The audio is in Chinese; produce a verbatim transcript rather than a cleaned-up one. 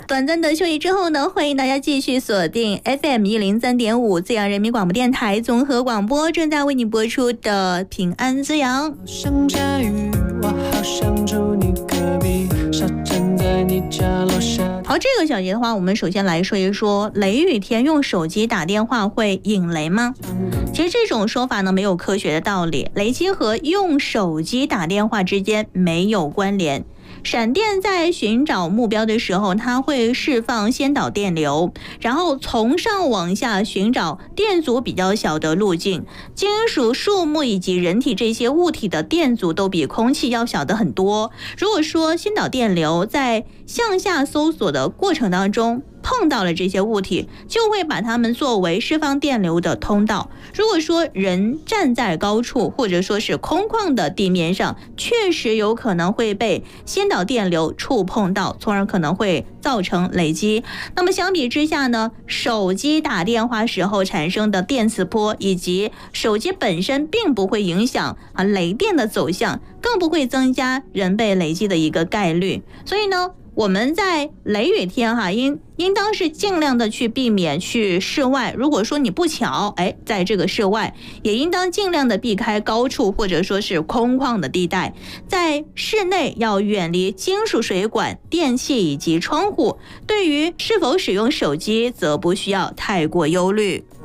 短暂的休息之后呢，欢迎大家继续锁定 F M 一零三点五滋阳人民广播电台综合广播，正在为你播出的平安滋阳。 想下雨，我好想住你隔壁，沙站在你家楼下。 好，这个小节的话，我们首先来说一说，雷雨天用手机打电话会引雷吗？其实这种说法呢没有科学的道理，雷击和用手机打电话之间没有关联。闪电在寻找目标的时候，它会释放先导电流，然后从上往下寻找电阻比较小的路径。金属、树木以及人体这些物体的电阻都比空气要小的很多。如果说先导电流在向下搜索的过程当中碰到了这些物体，就会把它们作为释放电流的通道。如果说人站在高处或者说是空旷的地面上，确实有可能会被先导电流触碰到，从而可能会造成雷击。那么相比之下呢，手机打电话时候产生的电磁波以及手机本身并不会影响啊雷电的走向，更不会增加人被雷击的一个概率。所以呢，我们在雷雨天哈，应应当是尽量的去避免去室外。如果说你不巧，哎，在这个室外，也应当尽量的避开高处或者说是空旷的地带。在室内要远离金属水管、电器以及窗户。对于是否使用手机，则不需要太过忧虑。